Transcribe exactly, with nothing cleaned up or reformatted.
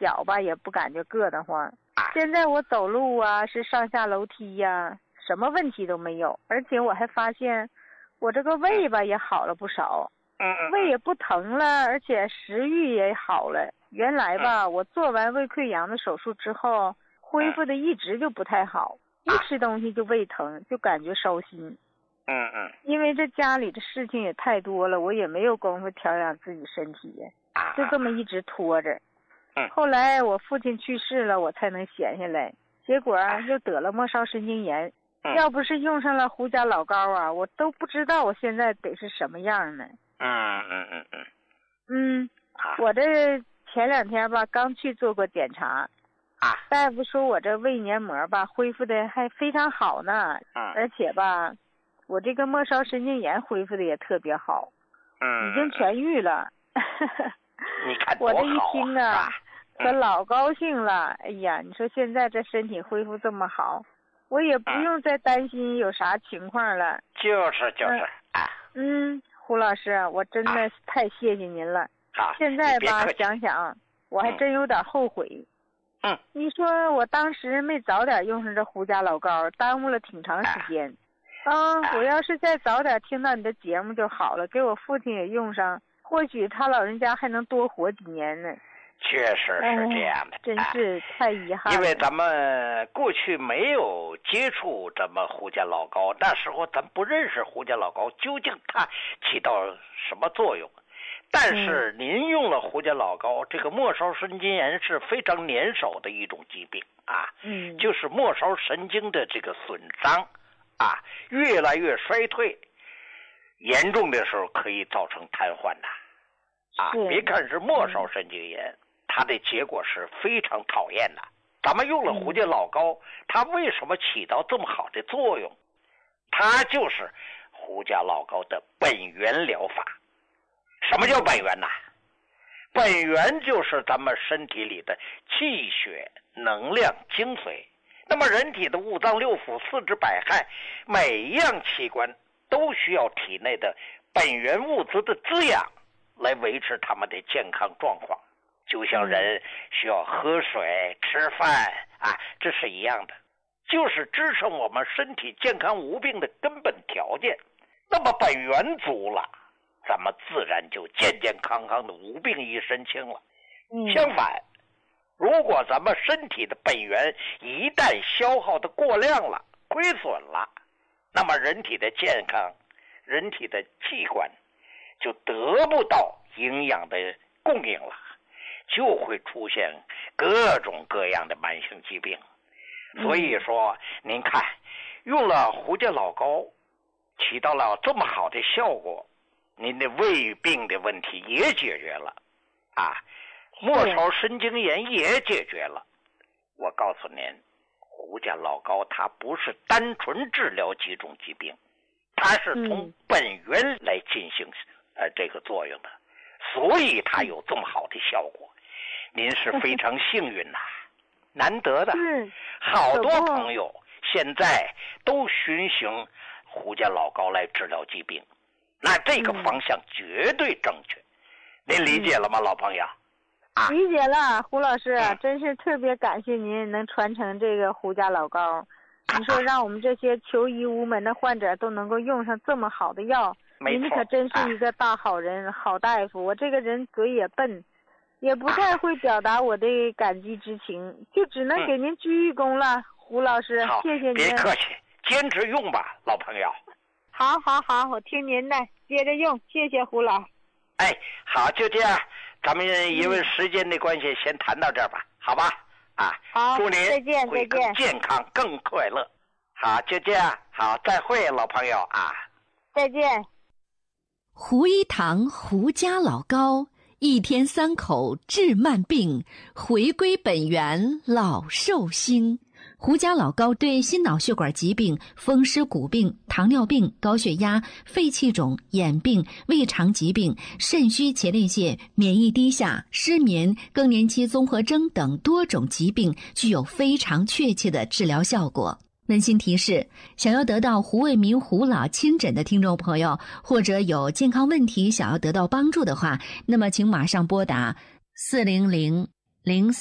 脚吧也不感觉硌得慌。现在我走路啊，是上下楼梯呀，什么问题都没有。而且我还发现，我这个胃吧也好了不少，胃也不疼了，而且食欲也好了。原来吧，我做完胃溃疡的手术之后，恢复的一直就不太好，一吃东西就胃疼，就感觉烧心。 嗯嗯， 因为这家里的事情也太多了，我也没有功夫调养自己身体，就这么一直拖着。 嗯， 后来我父亲去世了，我才能闲下来。结果又得了末梢神经炎， 嗯、 要不是用上了胡家老膏啊，我都不知道我现在得是什么样呢。 嗯嗯嗯嗯。 嗯，我这前两天吧刚去做过检查， 啊， 大夫说我这胃黏膜吧恢复的还非常好呢， 嗯， 而且吧。我这个末梢神经炎恢复的也特别好， 嗯， 已经痊愈了。 你看多好啊！ 我这一听啊，可老高兴了。哎呀，你说现在这身体恢复这么好，我也不用再担心有啥情况了。 就是就是啊。 嗯，胡老师，我真的太谢谢您了。 好， 现在吧，想想我还真有点后悔。 嗯。 你说我当时没早点用上这胡家老膏，耽误了挺长时间。啊，我要是再早点听到你的节目就好了，给我父亲也用上，或许他老人家还能多活几年呢。 确实是这样的， 哎、真是太遗憾了。 因为咱们过去没有接触这么胡家老膏，那时候咱不认识胡家老膏究竟它起到什么作用。但是您用了胡家老膏，这个末梢神经炎是非常粘手的一种疾病啊， 嗯， 就是末梢神经的这个损伤。啊，越来越衰退，严重的时候可以造成瘫痪的。啊，别看是末梢神经炎，它的结果是非常讨厌的。咱们用了胡家老膏，它为什么起到这么好的作用？它就是胡家老膏的本源疗法。什么叫本源呢？本源就是咱们身体里的气血、能量、精髓。那么人体的五脏六腑、四肢百骸，每一样器官都需要体内的本源物质的滋养来维持他们的健康状况，就像人需要喝水、吃饭啊，这是一样的，就是支撑我们身体健康无病的根本条件。那么本源足了，咱们自然就健健康康的无病一身轻了。 嗯、 相反，如果咱们身体的本源一旦消耗的过量了、亏损了，那么人体的健康、人体的器官就得不到营养的供应了，就会出现各种各样的慢性疾病。所以说，您看，用了胡家老膏，起到了这么好的效果，您的胃病的问题也解决了，啊。末梢神经炎也解决了。我告诉您，胡家老膏它不是单纯治疗几种疾病，它是从本源来进行、嗯、呃这个作用的，所以它有这么好的效果。您是非常幸运呐、啊，难得的。好多朋友现在都循行胡家老膏来治疗疾病，那这个方向绝对正确。您理解了吗，老朋友？ 啊、理解了，胡老师、嗯，真是特别感谢您能传承这个胡家老膏。你说让我们这些求医无门的患者都能够用上这么好的药，您可真是一个大好人、啊、好大夫。我这个人嘴也笨，也不太会表达我的感激之情，啊、就只能给您鞠一躬了，嗯、胡老师，谢谢您。 别客气，坚持用吧，老朋友。 好，好，好，我听您的，接着用，谢谢胡老。 哎，好，就这样。咱们因为时间的关系，先谈到这儿吧，好吧？啊， 好， 祝您再见， 会更健康、更快乐。好，就这样，好，再会，老朋友啊， 再见。 胡一堂胡家老膏，一天三口治慢病，回归本源老寿星。胡家老膏对心脑血管疾病、风湿骨病、糖尿病、高血压、肺气肿、眼病、胃肠疾病、肾虚前列腺、免疫低下、失眠、更年期综合征等多种疾病具有非常确切的治疗效果。温馨提示，想要得到胡卫民胡老亲诊的听众朋友，或者有健康问题想要得到帮助的话，那么请马上拨打四零零零